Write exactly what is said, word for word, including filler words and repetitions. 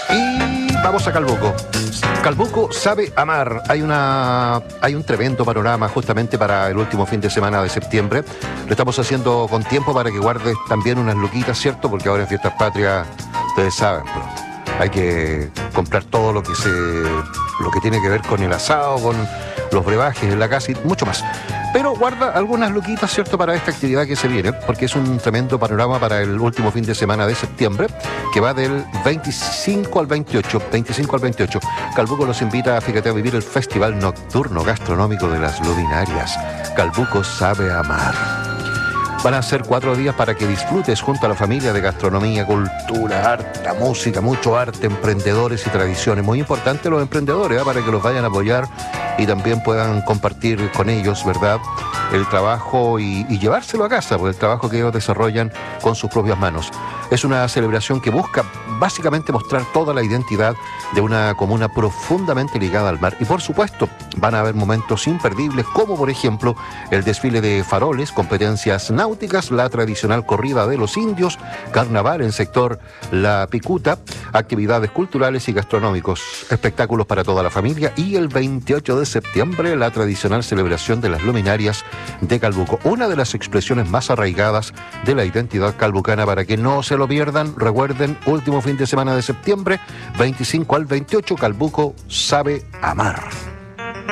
Y vamos a Calbuco. Calbuco sabe amar. Hay una hay un tremendo panorama justamente para el último fin de semana de septiembre. Lo estamos haciendo con tiempo para que guardes también unas luquitas, ¿cierto? Porque ahora en Fiestas Patrias, ustedes saben, pero hay que comprar todo lo que se lo que tiene que ver con el asado, con los brebajes en la casa y mucho más. Pero guarda algunas luquitas, ¿cierto?, para esta actividad que se viene, porque es un tremendo panorama para el último fin de semana de septiembre, que va del veinticinco al veintiocho. veinticinco al veintiocho. Calbuco los invita, fíjate, a vivir el Festival Nocturno Gastronómico de las Luminarias. Calbuco sabe amar. Van a ser cuatro días para que disfrutes junto a la familia de gastronomía, cultura, arte, música, mucho arte, emprendedores y tradiciones. Muy importante los emprendedores, ¿eh? Para que los vayan a apoyar y también puedan compartir con ellos, ¿verdad?, el trabajo y, y llevárselo a casa, porque el trabajo que ellos desarrollan con sus propias manos. Es una celebración que busca básicamente mostrar toda la identidad de una comuna profundamente ligada al mar. Y por supuesto, van a haber momentos imperdibles, como por ejemplo el desfile de faroles, competencias náuticas, la tradicional corrida de los indios, carnaval en sector La Picuta, actividades culturales y gastronómicos, espectáculos para toda la familia y el veintiocho de septiembre la tradicional celebración de las luminarias de Calbuco, una de las expresiones más arraigadas de la identidad calbucana. Para que no se lo pierdan, recuerden, último fin de semana de septiembre, veinticinco al veintiocho, Calbuco sabe amar.